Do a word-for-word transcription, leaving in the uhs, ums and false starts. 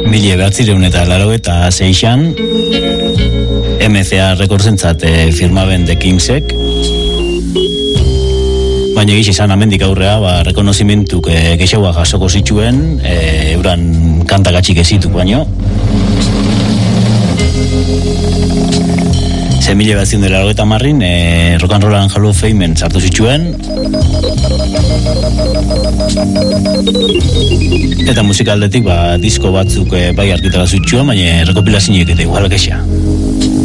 Mila behatzireun eta laro eta seixan M C A rekordzentzat e, firmaben The Kingsek, baina egiz izan amendik aurrea ba, rekonozimentuk e, gexeua jasoko zituen e, euran kantakatxik ezituk baino. Ze mila behatzireun dela laro eta marrin e, Rock and Roll Hall of Fameen sartu zituen, eta musikaldetik ba, disko batzuk e, bai argitara zituen, baina rekopilazioek eta igual kexa.